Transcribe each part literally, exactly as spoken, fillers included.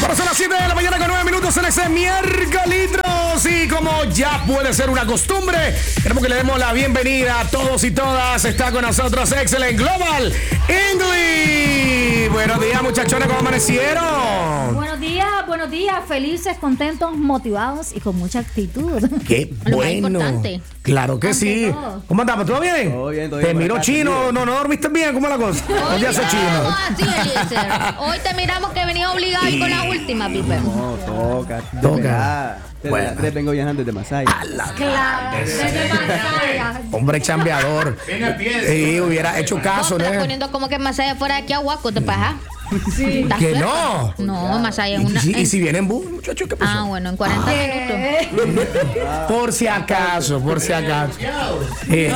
Bueno, son las siete de la mañana con nueve minutos en ese miércoles. Y como ya puede ser una costumbre, queremos que le demos la bienvenida a todos y todas. Está con nosotros Excellent Global English. Buenos días, muchachones, ¿cómo amanecieron? Buenos días, buenos días. Felices, contentos, motivados y con mucha actitud. Qué Lo más bueno. importante. Claro que Ante sí. todo. ¿Cómo andamos? ¿Todo bien? Todo bien, todo Te bien, por miro acá, chino. tranquilo. No, no dormiste bien. ¿Cómo es la cosa? No te hace Hoy chino. estamos así, Eliezer. Hoy te miramos que venía obligado y con la última, Pipe. No, toca. De Toca. verdad. Desde Bueno. las tres vengo viajando desde Masaya. Claro, desde Masaya. Hombre chambeador. Sí, hubiera hecho caso, Vos te estás ¿no? poniendo como que más allá fuera de aquí a Huaco, ¿te pasa? Sí. ¿Estás Que cerca? no. No, más allá Y, es una. si- y en- si viene en bus, muchacho, ¿qué pasó? Ah, bueno, en cuarenta minutos. Por si acaso, por si acaso. Sí.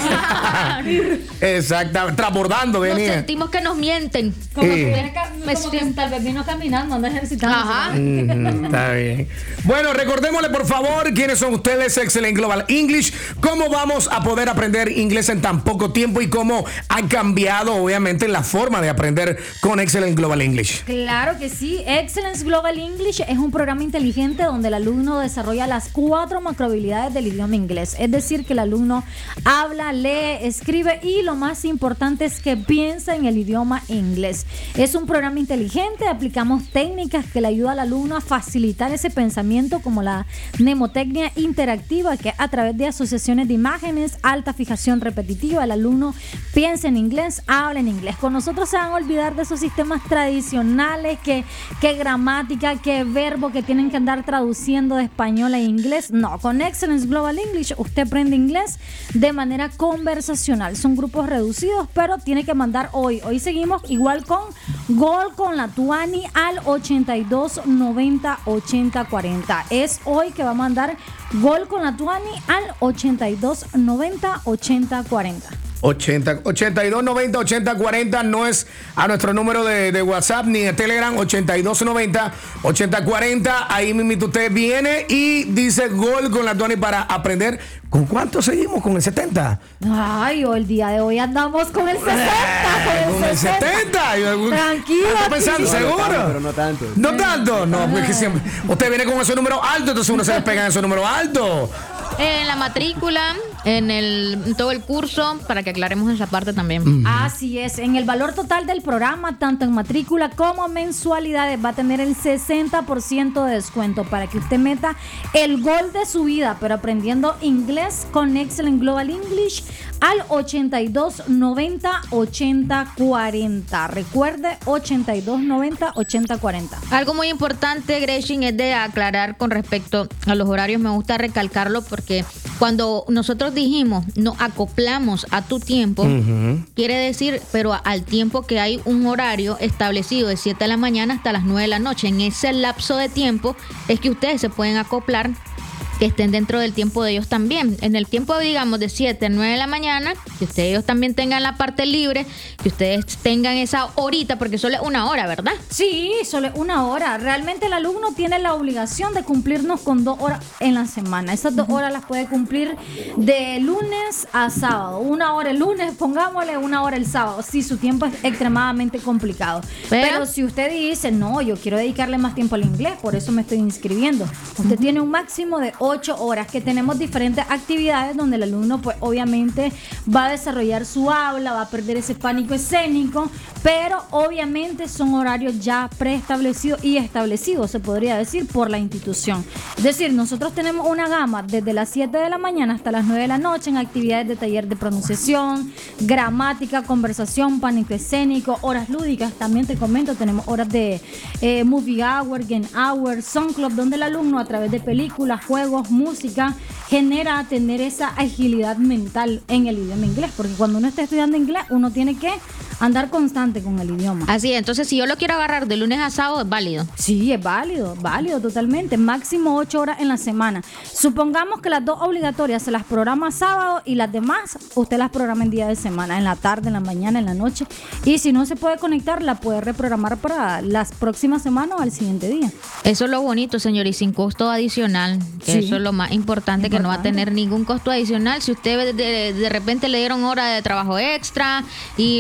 Exactamente. Transbordando Nos venía. sentimos que nos mienten. Como, Sí. que viene ca- Me como que siento- tal vez vino caminando, anda ejercitando. Ajá. Mm, Está bien. Bueno, recordémosle por favor quiénes son ustedes, Excellent Global English, cómo vamos a poder aprender inglés en tan poco tiempo y cómo ha cambiado obviamente la forma de aprender con Excellent Global English. Claro que sí. Excellence Global English es un programa inteligente donde el alumno desarrolla las cuatro macrohabilidades del idioma inglés. Es decir, que el alumno habla, lee, escribe y lo más importante es que piensa en el idioma inglés. Es un programa inteligente, aplicamos técnicas que le ayudan al alumno a facilitar ese pensamiento como la mnemotecnia interactiva, que a través de asociaciones de imágenes, alta fijación repetitiva, el alumno piensa en inglés, habla en inglés. Con nosotros se van a olvidar de esos sistemas tradicionales, que, que gramática, que verbo que tienen que andar traduciendo de español a inglés. No, con Excellence Global English usted aprende inglés de manera conversacional. Son grupos reducidos, pero tiene que mandar hoy. Hoy seguimos igual con Gol con la Tuani al ochenta y dos noventa ochenta cuarenta. Es hoy que va a mandar Gol con la Tuani al ochenta y dos noventa ochenta cuarenta. ochenta, ochenta y dos noventa, ochenta cuarenta no es a nuestro número de, de WhatsApp ni de Telegram. Ochenta y dos noventa, ochenta cuarenta. Ahí mismo usted viene y dice Gol con la Tuani para aprender. ¿Con cuánto seguimos? ¿Con el setenta? Ay, hoy el día de hoy andamos con el sesenta. Con el, ¿Con el setenta? Yo- Tranquilo, ¿Está pensando? aquí. No, no ¿Seguro? tanto, pero no tanto. ¿No tanto? No, pues que siempre. Usted viene con ese número alto, entonces uno se le pega en ese número alto. En la matrícula, en, el, en todo el curso, para que aclaremos esa parte también. Así es, en el valor total del programa, tanto en matrícula como mensualidades, va a tener el sesenta por ciento de descuento para que usted meta el gol de su vida, pero aprendiendo inglés con Excellent Global English al ochenta y dos noventa ochenta cuarenta. Recuerde, ochenta y dos noventa ochenta cuarenta. Algo muy importante, Gretchen, es de aclarar con respecto a los horarios. Me gusta recalcarlo porque cuando nosotros dijimos nos acoplamos a tu tiempo, quiere decir, pero al tiempo que hay un horario establecido de siete de la mañana hasta las nueve de la noche. En ese lapso de tiempo es que ustedes se pueden acoplar, que estén dentro del tiempo de ellos también. En el tiempo, digamos, de siete a nueve de la mañana, que ustedes ellos también tengan la parte libre, que ustedes tengan esa horita, porque solo es una hora, ¿verdad? Sí, solo es una hora. Realmente el alumno tiene la obligación de cumplirnos con dos horas en la semana. Esas dos horas las puede cumplir de lunes a sábado. Una hora el lunes, pongámosle una hora el sábado. Sí, su tiempo es extremadamente complicado. Pero- Pero si usted dice, no, yo quiero dedicarle más tiempo al inglés, por eso me estoy inscribiendo. Usted tiene un máximo de ocho horas, que tenemos diferentes actividades donde el alumno pues obviamente va a desarrollar su habla, va a perder ese pánico escénico, pero obviamente son horarios ya preestablecidos y establecidos, se podría decir, por la institución. Es decir, nosotros tenemos una gama desde las siete de la mañana hasta las nueve de la noche en actividades de taller de pronunciación, gramática, conversación, pánico escénico, horas lúdicas. También te comento, tenemos horas de eh, movie hour, game hour, song club, donde el alumno a través de películas, juegos, música, genera tener esa agilidad mental en el idioma inglés, porque cuando uno está estudiando inglés, uno tiene que andar constante con el idioma. Así es, entonces si yo lo quiero agarrar de lunes a sábado, es válido. Sí, es válido, válido totalmente. Máximo ocho horas en la semana. Supongamos que las dos obligatorias se las programa sábado y las demás usted las programa en día de semana, en la tarde, en la mañana, en la noche. Y si no se puede conectar, la puede reprogramar para las próximas semanas o al siguiente día. Eso es lo bonito, señor, y sin costo adicional. Que Sí. eso es lo más importante, que no va a tener ningún costo adicional. Si usted de, de, de repente le dieron hora de trabajo extra y usted quiere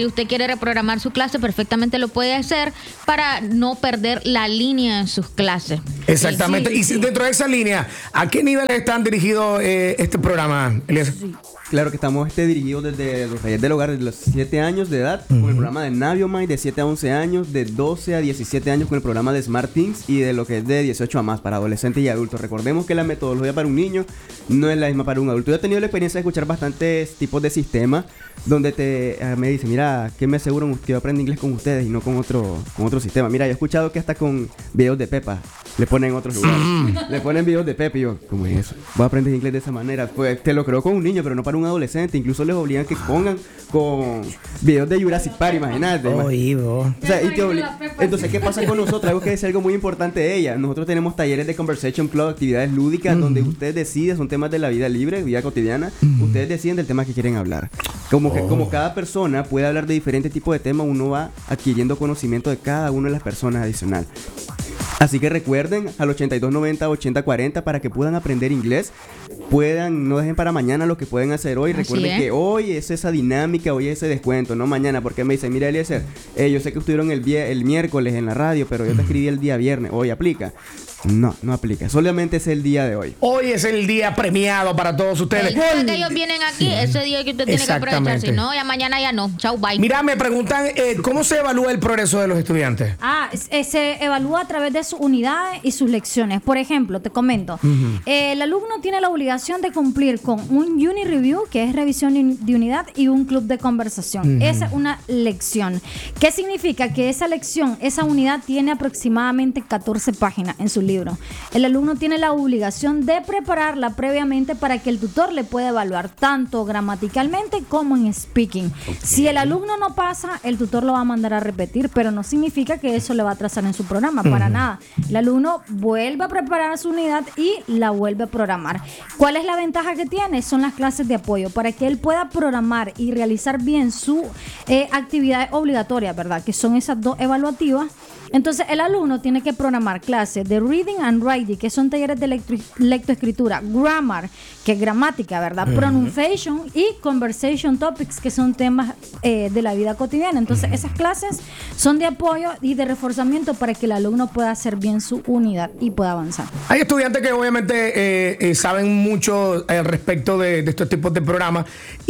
quiere programar su clase, perfectamente lo puede hacer para no perder la línea en sus clases. Exactamente. Sí, y sí. dentro de esa línea, ¿a qué niveles están dirigidos eh, este programa, Elías? Sí. Claro que estamos este, dirigidos desde los talleres del hogar, desde los siete años de edad, con el programa de Naviomai, de siete a once años, de doce a diecisiete años con el programa de Smart Things y de lo que es de dieciocho a más para adolescentes y adultos. Recordemos que la metodología para un niño no es la misma para un adulto. Yo he tenido la experiencia de escuchar bastantes tipos de sistemas donde te eh, me dicen, mira, ¿qué me aseguran que yo aprenda inglés con ustedes y no con otro, con otro sistema? Mira, yo he escuchado que hasta con videos de Pepa le ponen en otros lugares. Le ponen videos de Pepa y yo, ¿cómo es eso? Voy a aprender inglés de esa manera. Pues te lo creo con un niño, pero no para un adolescente. Incluso les obligan que pongan con videos de Jurassic Park, imagínate. Oye, vos. O sea, y te obli- Entonces, ¿qué pasa con nosotros? Algo que es algo muy importante de ella. Nosotros tenemos talleres de Conversation Club, actividades lúdicas, mm. donde ustedes deciden, son temas de la vida libre, vida cotidiana. Mm. Ustedes deciden del tema que quieren hablar. Como, que, oh. como cada persona puede hablar de diferentes tipos de temas, uno va adquiriendo conocimiento de cada una de las personas adicional. Así que recuerden al ochenta y dos noventa ochenta cuarenta para que puedan aprender inglés. Puedan, no dejen para mañana lo que pueden hacer hoy. Así Recuerden es. que hoy es esa dinámica, hoy es ese descuento, no mañana. Porque me dicen, mira Eliezer, eh, yo sé que estuvieron el, vie- el miércoles en la radio, pero yo te escribí el día viernes. Hoy aplica. No, no aplica. Solamente es el día de hoy. Hoy es el día premiado para todos ustedes. El día que ellos vienen aquí, ese día que usted tiene que aprovechar. Exactamente. Si no, ya mañana ya no. Chau, bye. Mira, me preguntan, eh, ¿cómo se evalúa el progreso de los estudiantes? Ah, es- eh, se evalúa a través de sus unidades y sus lecciones. Por ejemplo, te comento, eh, el alumno tiene la obligación de cumplir con un Uni Review, que es revisión de uni- de unidad, y un club de conversación. Esa es una lección. ¿Qué significa? Que esa lección, esa unidad tiene aproximadamente catorce páginas en su libro. El alumno tiene la obligación de prepararla previamente para que el tutor le pueda evaluar tanto gramaticalmente como en speaking. Si el alumno no pasa, el tutor lo va a mandar a repetir, pero no significa que eso le va a atrasar en su programa, para nada. El alumno vuelve a preparar su unidad y la vuelve a programar. ¿Cuál es la ventaja que tiene? Son las clases de apoyo, para que él pueda programar y realizar bien su eh, actividad obligatoria, ¿verdad? Que son esas dos evaluativas. Entonces el alumno tiene que programar clases de reading and writing, que son talleres de lectro- lectoescritura, grammar, que es gramática, ¿verdad? Uh-huh. Pronunciation y conversation topics, que son temas eh, de la vida cotidiana. Entonces uh-huh. esas clases son de apoyo y de reforzamiento para que el alumno pueda hacer bien su unidad y pueda avanzar. Hay estudiantes que obviamente eh, eh, saben mucho al respecto de, de estos tipos de programas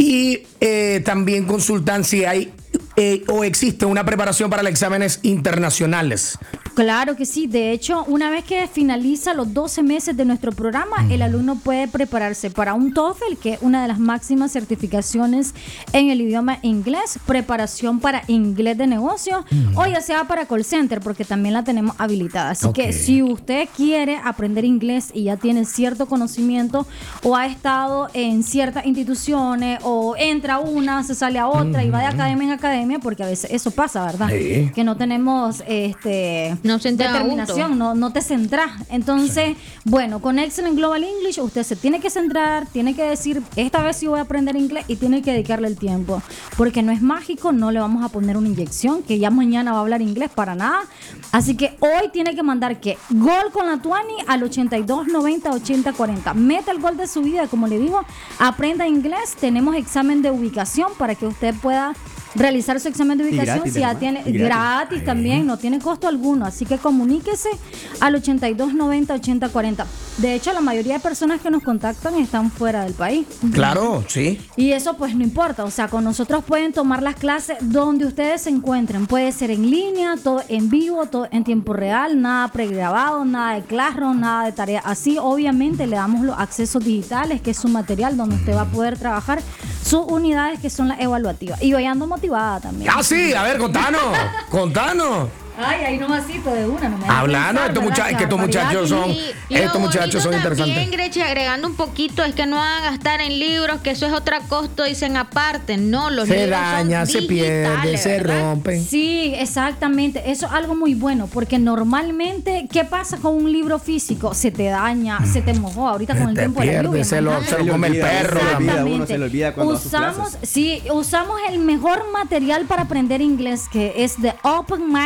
y eh, también consultan si hay eh, o existe una preparación para los exámenes internacionales. Claro que sí. De hecho, una vez que finaliza los doce meses de nuestro programa, mm. el alumno puede prepararse para un TOEFL, que es una de las máximas certificaciones en el idioma inglés, preparación para inglés de negocio, mm. o ya sea para call center, porque también la tenemos habilitada. Así okay. que si usted quiere aprender inglés y ya tiene cierto conocimiento o ha estado en ciertas instituciones o entra a una, se sale a otra mm. y va de academia en academia, porque a veces eso pasa, ¿verdad? Sí. Que no tenemos este no se determinación, no, no te centras. Entonces, sí. bueno, con Excellent Global English usted se tiene que centrar, tiene que decir, esta vez sí voy a aprender inglés, y tiene que dedicarle el tiempo, porque no es mágico, no le vamos a poner una inyección que ya mañana va a hablar inglés para nada. Así que hoy tiene que mandar que gol con la Tuani al ochenta y dos noventa ochenta cuarenta. Meta el gol de su vida, como le digo, aprenda inglés. Tenemos examen de ubicación para que usted pueda realizar su examen de ubicación. Gratis, si ya tiene gratis, gratis también, no tiene costo alguno. Así que comuníquese al ochenta y dos noventa ochenta cuarenta. De hecho, la mayoría de personas que nos contactan están fuera del país. Claro, sí. Y eso pues no importa. O sea, con nosotros pueden tomar las clases donde ustedes se encuentren. Puede ser en línea, todo en vivo, todo en tiempo real, nada pregrabado, nada de Classroom, nada de tarea. Así, obviamente, le damos los accesos digitales, que es su material donde usted va a poder trabajar sus unidades, que son las evaluativas. Y hoy ando motivada también. Ah, sí, a ver, contanos, contanos. Ay, ahí nomasito de una, no me hablando, estos muchachos, que estos muchachos son, y, y estos muchachos son interesantes. También, Greche, agregando un poquito, es que no van a gastar en libros, que eso es otro costo, dicen aparte. No, los se libros daña, son se pierde, se rompen. Sí, exactamente. Eso es algo muy bueno, porque normalmente, ¿qué pasa con un libro físico? Se te daña, se te mojó ahorita con el te tiempo de la lluvia. Se lo, se lo come el perro. Se le olvida, uno se le olvida cuando usamos, hace sus sí, usamos el mejor material para aprender inglés, que es The Open Mind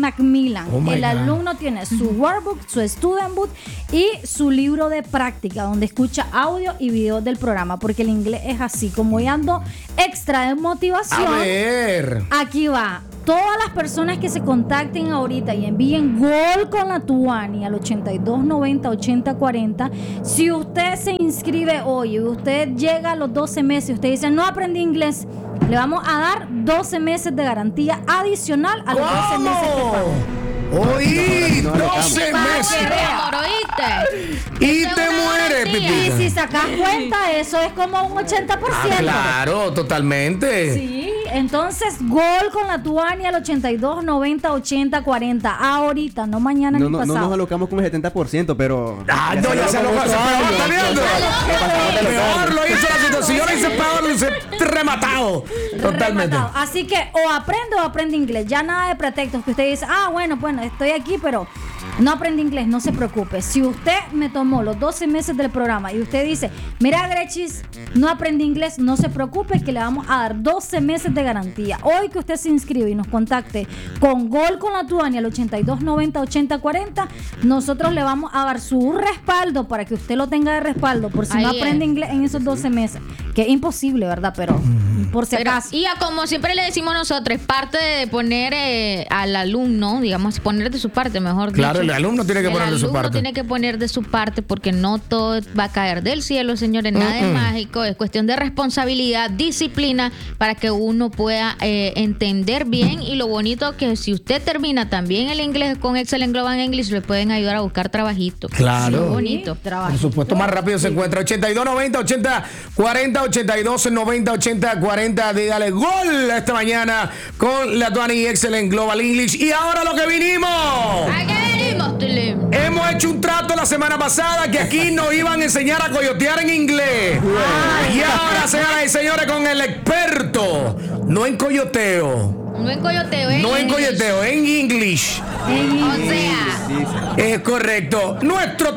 Macmillan. Oh my el God. alumno tiene su workbook, su student book y su libro de práctica donde escucha audio y videos del programa, porque el inglés es así. Como hoy ando extra de motivación, A ver. aquí va. Todas las personas que se contacten ahorita y envíen gol con la Tuani al ochenta y dos noventa ochenta cuarenta, si usted se inscribe hoy y usted llega a los doce meses y usted dice no aprendí inglés, le vamos a dar doce meses de garantía adicional a los doce meses que pagó. Oí, No, no, no, no, doce Para meses. que vea. Amor, ¿oíste? Y Esa te es una mueres, garantía. Y Pipita. si sacas cuenta, eso es como un ochenta por Ah, ciento. claro, totalmente. Sí, entonces gol con la Tuani al ochenta y dos noventa ochenta cuarenta. Ahorita, no mañana No, ni no, no pasado. nos alocamos con el setenta por ciento, pero. Ah, no, ya se lo pasó pasó. años. ¿Está viendo? Ya pasamos de los Peor años. lo hizo la situación. Yo lo hice peor, lo hice rematado. Totalmente. Rematado. Así que o aprende o aprende inglés. Ya nada de pretextos que usted dice, ah, bueno, bueno, estoy aquí, pero no aprende inglés. No se preocupe. Si usted me tomó los doce meses del programa y usted dice, mira, Grechis, no aprendí inglés, no se preocupe que le vamos a dar doce meses de garantía. Hoy que usted se inscribe y nos contacte con Gol con la Tuani al ochenta y dos noventa ochenta cuarenta, nosotros le vamos a dar su respaldo para que usted lo tenga de respaldo por si Ahí no es. aprende inglés en esos doce meses. Que es imposible, ¿verdad? Pero por si Pero, acaso. y a como siempre le decimos nosotros, es parte de poner eh, al alumno, digamos, poner de su parte, mejor Claro, dicho. el alumno tiene que El poner de su alumno parte. tiene que poner de su parte porque no todo va a caer del cielo, señores. Nada es mágico. Es cuestión de responsabilidad, disciplina, para que uno pueda eh, entender bien. Y lo bonito que si usted termina también el inglés con Excellent Global English, le pueden ayudar a buscar trabajito. Claro. Sí, bonito. Trabajo. Por supuesto, más rápido se encuentra. ochenta y dos noventa ochenta cuarenta, ochenta y dos noventa ochenta cuarenta. Dígale gol esta mañana con la Tuani Excellent Global English. Y ahora lo que vinimos. ¿A qué venimos, Tulip? Hemos hecho un trato la semana pasada que aquí nos iban a enseñar a coyotear en inglés. Y ahora, señoras y señores, con el experto, no en coyoteo, No en coyoteo, ¿eh? no en coyoteo, en English. O sea, Sí, sí. Es correcto. Nuestro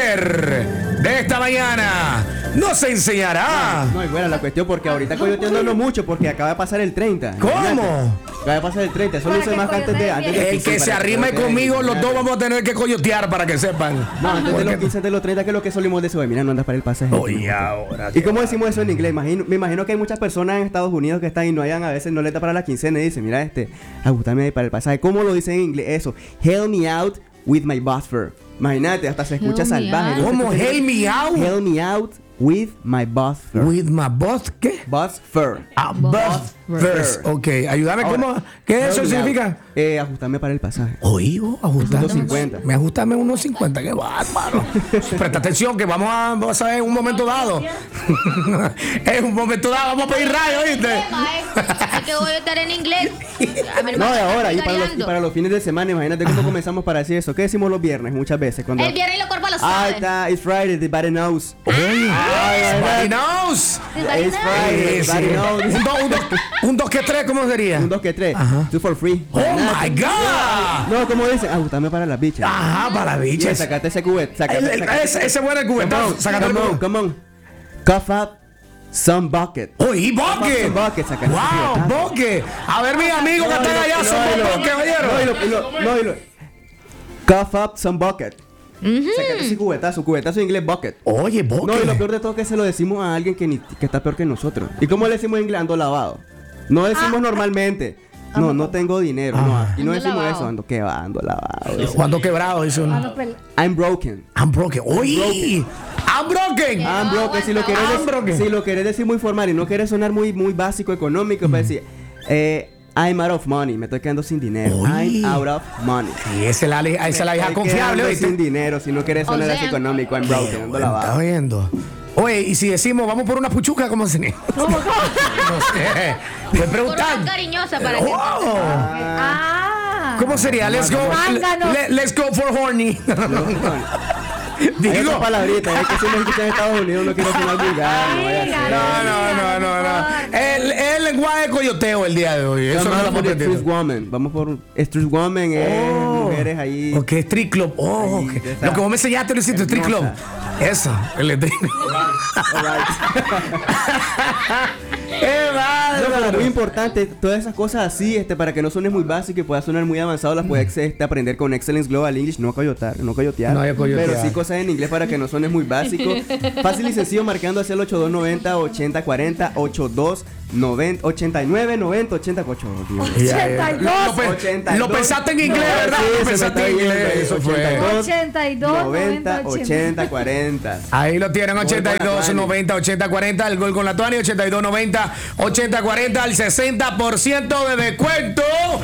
teacher de esta mañana nos enseñará. No, y bueno, la cuestión porque ahorita coyoteando no mucho porque acaba de pasar el treinta. ¿Cómo? Imagínate. Acaba de pasar el treinta. Eso lo Para hice que más antes de coyoteen antes de El quince, que se para arrime coyoteen, conmigo, los dos imagínate. vamos a tener que coyotear para que sepan. No, antes de Porque- los quince, de los treinta, que es lo que solimos decir, "Oye, mira, no andas para el pasaje". Oye, ahora. ¿Y cómo decimos eso en inglés? Imagino- me imagino que hay muchas personas en Estados Unidos que están y no hayan, a veces no les da para la quincena y dicen, mira, este, ajustame ahí para el pasaje. ¿Cómo lo dicen en inglés eso? Help me out with my bus fare. Imagínate, hasta se escucha Help me salvaje. out. ¿no? ¿Cómo? Help me out Help me out with my bus fare. with my boss. ¿Qué? Bus fare. Ah, bus first. Ok, ayúdame. Ahora, ¿Cómo? ¿Qué help eso me significa? out. Eh, ajustame para el pasaje. Oí, vos, ajustame. unos cincuenta. Me ajustame unos cincuenta, qué bárbaro. Presta atención que vamos a, vamos a ver en un momento dado. En un momento dado vamos a pedir radio, ¿viste? es que voy a estar en inglés. A mi No, hermano de está ahora, y para, los, y picaleando. para los fines de semana, imagínate cómo comenzamos para decir eso. ¿Qué decimos los viernes muchas veces? Cuando... El viernes y los cuerpos lo Ah, saben. está, it's Friday, the body knows. Oye, Ay, Somebody knows. It's Friday, Sí, the body sí. knows. Un dos, un dos, un dos que tres, ¿cómo sería? Un, dos, que tres. Ajá. Two for free. Oh my God. No, ¿cómo dicen? Ajustame para las bichas. Ajá, para Yeah, biches. sacate ese cubet. Sacate, El- el- sacate ese, ese bueno el Come cubetazo. on, Sácate el come on, cubetazo. come on. Cough up some bucket. Oye, bucket. Bucket, saca ese Wow, cubetazo. bucket. A ver, mis amigos que están allá No, son y lo- bucket, No, y oyeron. lo- y lo- no, y lo- Cough up some bucket. Sacate ese cubetazo. Cubetazo en inglés, bucket. Oye, No, y lo bucket. peor de todo es que se lo decimos a alguien que, ni- que está peor que nosotros. ¿Y cómo le decimos en inglés? Ando lavado. No decimos normalmente. No, no tengo dinero. No, aquí no Ando decimos lavado. eso. Ando que va, ando lavado. dice. Cuando quebrado, dice A uno. los pel- I'm broken. I'm broken. Oye, I'm broken. I'm broken. Si lo, querés I'm decir, broken. si lo querés decir muy formal y no querés sonar muy, muy básico, económico, pues decir, eh, I'm out of money. Me estoy quedando sin dinero. Oye. I'm out of money. Y esa es la, li- esa es la hija Estoy confiable, quedando ¿viste? sin dinero. Si no querés O sonar sea, así económico, I'm broken. Ando ¿Está lavado. viendo? Oye, y si decimos, vamos por una puchuca, ¿cómo se No sé. Me Por preguntan. una cariñosa para que. Wow. Ah. ¿Cómo sería? Let's go, Zángano. le- let's go for horny. Hay Digo, otra palabrita, es que si me escuchan en Estados Unidos no quiero sonar vulgar. No, vaya a ser. no, no, no, no, no. Él, él lenguaje de coyoteo el día de hoy. Eso no lo Vamos por estamos Street entendiendo. Woman. Vamos por Street Woman, eh, Oh. mujeres ahí. Ok, Street Club. Oh, Ahí, ok. de esa- Lo que vos me enseñaste, Luisito, Street Club. Eso, el Street Club. ¡Qué No, pero bárbaro! muy importante, todas esas cosas así, este, para que no suene muy básico y pueda sonar muy avanzado, las puedes este, aprender con Excellence Global English, no coyotar, no coyotear. No hay coyotear. Pero sí cosas en inglés para que no suene muy básico. Fácil y sencillo, marcando hacia el ocho dos nueve cero, ochenta cuarenta, ocho dos noventa, ochenta y nueve noventa, ochenta, ocho. Dios. Ya, ya. Lo, lo pe- ochenta y dos. lo pensaste en inglés, No, ¿verdad? sí, Lo se me pensaste está en yendo inglés. ahí, Eso fue. ochenta y dos, noventa, noventa, ochenta, cuarenta. Ahí lo tienen, Gol con ochenta y dos, la Tuani. noventa, ochenta, cuarenta. El gol con la Tuani, ochenta y dos, noventa, ochenta, cuarenta. El sesenta por ciento de descuento.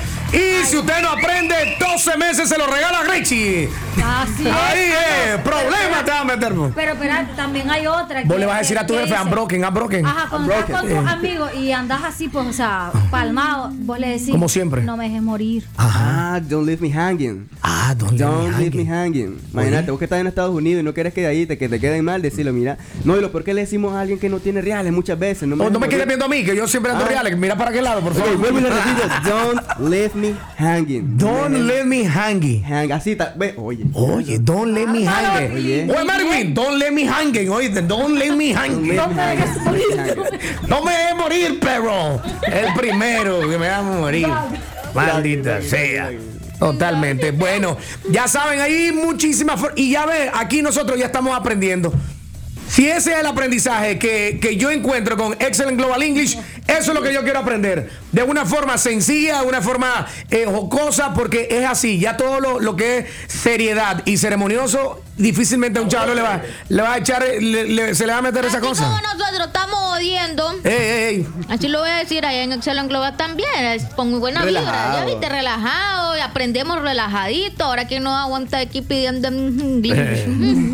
Y si usted no aprende, doce meses se lo regala Richie. Así es. Ahí es. Problema te va a meter. Pero espera, también hay otra. Vos que- le vas a decir que- a tu que jefe, dice- I'm broken, I'm broken. Ajá, cuando I'm estás con broken. tus amigos y andas así, pues, o sea, palmado, vos le decís. Como siempre. No me dejes morir. Ah, don't leave me hanging. Ah, don't, Don't leave leave me hanging. Imagínate, vos que estás en Estados Unidos y no quieres que de ahí te, que te queden mal, decirlo, mira. No, y lo peor que le decimos a alguien que no tiene reales muchas veces. No me, Oh, no me dejes quedes viendo a mí, que yo siempre ando Ah. reales. Mira para qué lado, por morir. favor. Ok, vuelvo y le repito. Don't leave me hanging. Don't let me hanging. Hang, así está. Ve, oye. Oye, don't let me hanging. Oye. Oye, Marvin, don't let me hanging. Oye, don't let me hanging. No me dejes morir. No me dejes morir, perro. El primero que me va a morir. Maldita sea. Totalmente. Bueno, ya saben, hay muchísimas for- y ya ve, aquí nosotros ya estamos aprendiendo. Si ese es el aprendizaje que, que yo encuentro con Excellent Global English, eso es lo que yo quiero aprender. De una forma sencilla, de una forma eh, jocosa, porque es así. Ya todo lo, lo que es seriedad y ceremonioso, difícilmente a un chaval le va, le va a echar, le- le- se le va a meter esa Así cosa. como nosotros estamos odiando. Ey, ey, ey. Así lo voy a decir allá en Excellent Global también, es con muy buena vibra, Relajado. ya viste, relajado, y aprendemos relajadito, ahora que no aguanta aquí pidiendo en inglés,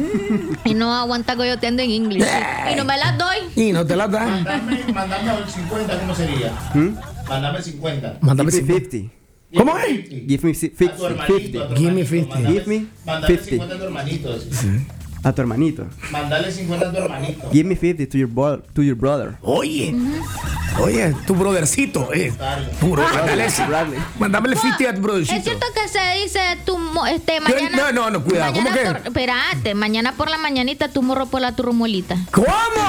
y no aguanta coyoteando en inglés, y no me las doy. Y no te la dan. Mándame, mándame el cincuenta, ¿cómo sería? Mándame cincuenta. Mándame Give me cincuenta. fifty. ¿Cómo es? Give me si- A tu hermanito, fifty. a tu Give me hermanito, fifty. mándame- Give me Mándame fifty. cincuenta a tu hermanito. sí. A tu hermanito. Mándale cincuenta a tu hermanito. Give me fifty to your, bro- to your brother. Oye, oye, tu brothercito, eh. Tu bro- mándale, Bradley. mándamele cincuenta a tu Es brothercito. cierto que se dice tu mo- este mañana. No, no, no, cuidado, ¿cómo mañana que? por- Espérate, mañana por la mañanita tu morro por la turrumuelita. ¿Cómo?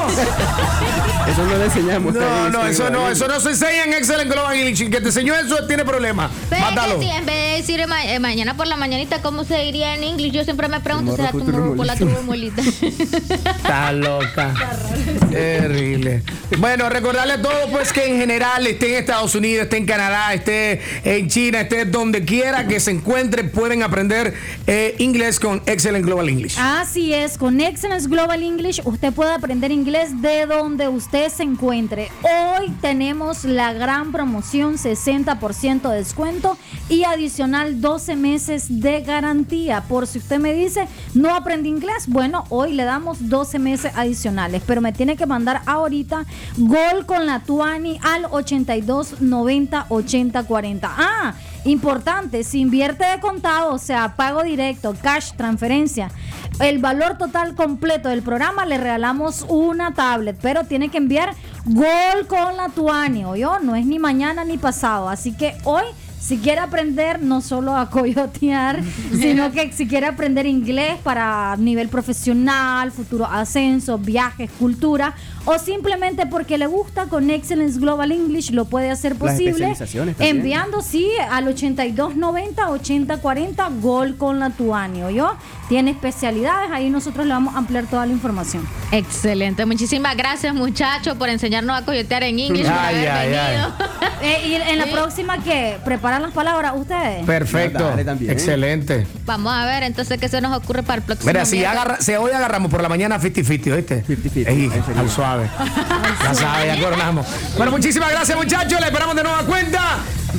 Eso no le enseñamos. No, ahí, no, sí, eso no, Gabriel. eso no se enseña en Excellent Global English. El que te enseñó eso tiene problemas. Pero Mátalo. que sí, en vez de decir ma- eh, mañana por la mañanita, ¿cómo se diría en inglés? Yo siempre me pregunto, Morro ¿será por tu morro por la turrumuelita. turrumuelita? Está loca. Terrible. Bueno, recordarle a todos pues que en general esté en Estados Unidos, esté en Canadá, esté en China, esté donde quiera que se encuentre, pueden aprender eh, inglés con Excellent Global English. Así es, con Excellence Global English usted puede aprender inglés de donde usted se encuentre. Hoy tenemos la gran promoción, sesenta por ciento de descuento y adicional doce meses de garantía. Por si usted me dice, no aprendí inglés, bueno, hoy le damos doce meses adicionales, pero me tiene que mandar ahorita gol con la Tuani al ochenta y dos noventa ochenta cuarenta. Ah, importante, si invierte de contado, o sea, pago directo, cash, transferencia, el valor total completo del programa le regalamos una tablet, pero tiene que enviar gol con la Tuani, ¿oyó? No es ni mañana ni pasado, así que hoy, si quiere aprender no solo a coyotear, sino que si quiere aprender inglés para nivel profesional, futuro ascenso, viajes, cultura, o simplemente porque le gusta, con Excellence Global English lo puede hacer Las posible especializaciones también. enviando sí al ochenta y dos noventa ochenta cuarenta gol con la Tuani, ¿oyó? Tiene especialidades, ahí nosotros le vamos a ampliar toda la información. Excelente, muchísimas gracias muchachos por enseñarnos a coyotear en inglés, por Ay, haber ay, venido. Eh, y en la Sí. próxima, ¿qué? ¿Preparan las palabras ustedes? Perfecto. Dale, también. Excelente. Vamos a ver entonces qué se nos ocurre para el próximo Mira, si, miércoles. agarra, si hoy agarramos por la mañana cincuenta cincuenta, ¿oíste? cincuenta cincuenta, Ey, ahí sería. al suave. Ya sabes, ya coronamos. Bueno, muchísimas gracias, muchachos. Le esperamos de nueva cuenta.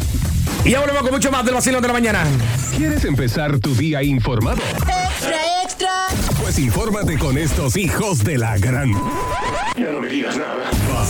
Y ya volvemos con mucho más del vacilón de la mañana. ¿Quieres empezar tu día informado? Extra, extra. Pues infórmate con estos hijos de la gran. Ya no me digas nada.